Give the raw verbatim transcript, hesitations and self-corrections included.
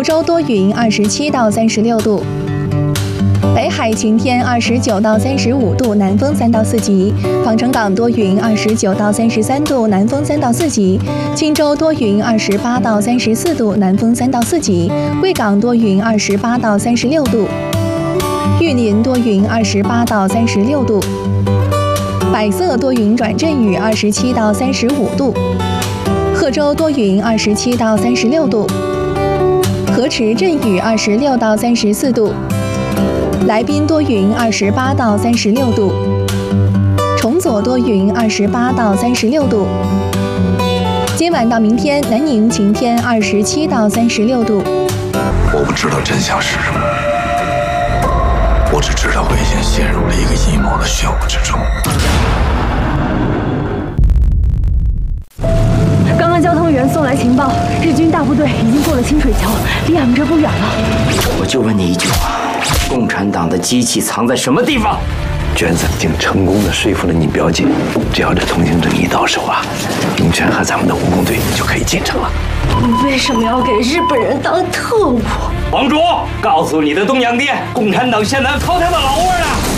州多云，二十七到三十六度。北海晴天，二十九到三十五度，南风三到四级。防城港多云，二十九到三十三度，南风三到四级。青州多云，二十八到三十四度，南风三到四级。贵港多云，二十八到三十六度。玉林多云，二十八到三十六度。百色多云转阵雨，二十七到三十五度。贺州多云，二十七到三十六度。河池阵雨，二十六到三十四度。来宾多云，二十八到三十六度。崇左多云，二十八到三十六度。今晚到明天，南宁晴天，二十七到三十六度。 我不知道真相是什么，我只知道我已经陷入了一个阴谋的漩涡之中。 刚刚交通员送来情报，日军大部队已经过了清水桥，离俺们这不远了。 我就问你一句话。共产党的机器藏在什么地方？ 娟子已经成功的说服了你表姐，只要这通行证一到手啊，明泉和咱们的武工队就可以进城了。 你为什么要给日本人当特务？ 王卓，告诉你的东洋爹，共产党现在靠他的老窝了。